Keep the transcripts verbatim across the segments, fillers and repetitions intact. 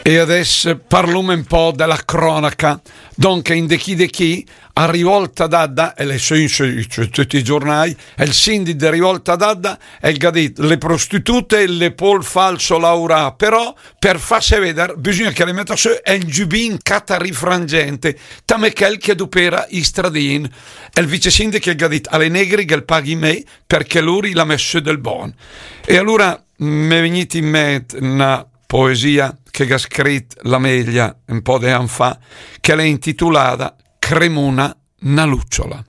E adesso parliamo un po' della cronaca. Dunque, in de chi de chi, a Rivolta d'Adda, e le sue tutti i giornali, e il sindaco di Rivolta d'Adda, e il gadit, le prostitute, le pol falso laura, però, per farsi vedere, bisogna che le metta su un giubin catarifrangente, tame quel che dupera i stradin, e il vice sindaco che gadit, alle negri che paghi me, perché lui l'ha messo del buon. E allora, mi è venuto in mente una poesia che ha scritto la Meglia un po' di anni fa, che l'è intitolata Cremona na lucciola.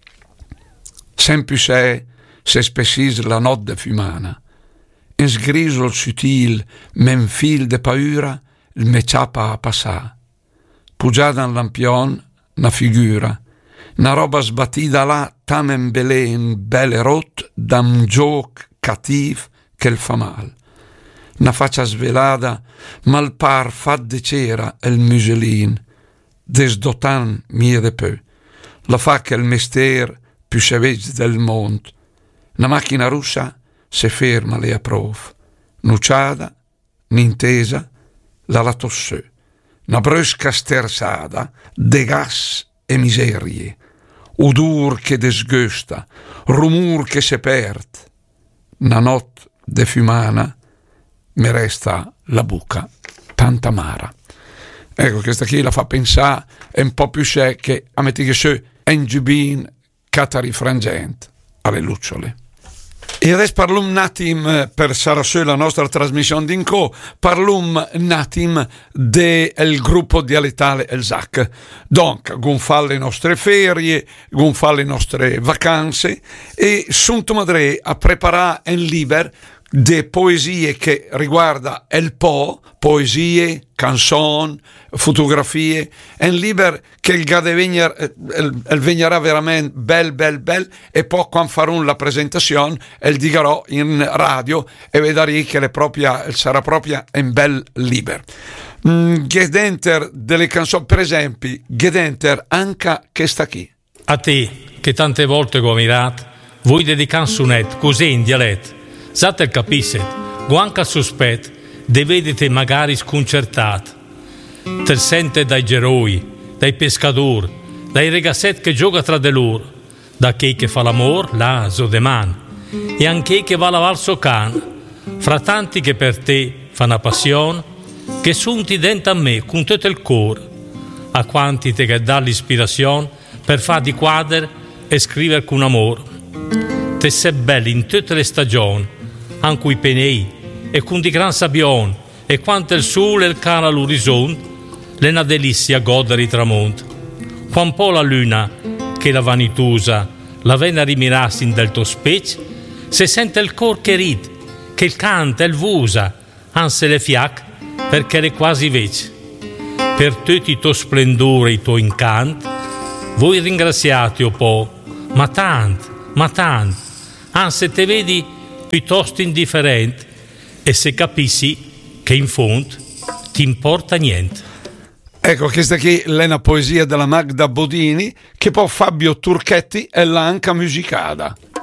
Sempre se se spessis la notte fumana, in sgrisol sutil men fil de paura, il me ciapa a passà. Pugiata in lampion, na figura, na roba sbattita là, tamen belen belle rot, dam gioc cativ che il fa mal. Una faccia svelata, mal par fat de cera el muselin, desdotan mie de peu. La fa che il mestier più savage del mondo. Una macchina russa se ferma le approv. Nuciada, n'intesa, la la tosseu. Una brusca sterzada, de gas e miserie. Udur che desgusta, rumor che se perd. Una not de fumana, mi resta la buca tanta amara. Ecco, questa qui la fa pensare un po' più sé che a mettere su un giubin catarifrangente alle lucciole. E adesso parliamo un attimo, per sarà su la nostra trasmissione d'Inco, parliamo un attimo del gruppo dialettale El Zac. Dunque, gonfa le nostre ferie, gonfa le nostre vacanze, e sunt madre a preparare un liber de poesie che riguarda il po', poesie, canzoni, fotografie, un libro che il gade venir, il, il venirà veramente bel bel bel, e poi quando farò la presentazione il digarò in radio e vedrei che le propria, sarà proprio un bel libro. Mm, Gedenter delle canzoni, per esempio, Gedenter anche che sta qui. A te, che tante volte ho mirato, vuoi dedicare un sonetto così in dialetto. Sate il capisset, guanca sospet, de vedete magari sconcertato. Te sente dai geroi, dai pescatori, dai regasset che gioca tra di loro, da chi che fa l'amor, là, so de man, e anche che va a lavar so can, fra tanti che per te fa una passione, che sunti dentro a me con tutto il cuore, a quanti te che dà l'ispirazione per far di quadri e scrivere con amore. Te sei belli in tutte le stagioni, anche i penei, e con di gran sabbion, e quanto il sole e il cane all'orizzonte, le una delizia godere i tramonti. Quan po' la luna, che la vanitosa, la vena rimirassi in del tuo specie, se sente il cor che ride, che il canta e il vusa, anse le fiac, perché le quasi vece. Per tutti i tuoi splendore e i tuoi incanti, voi ringraziate o po', ma tanto, ma tanto, anse te vedi piuttosto indifferente, e se capissi che in fondo ti importa niente. Ecco, questa qui è una poesia della Magda Bodini che poi Fabio Turchetti e l'ha anche musicata.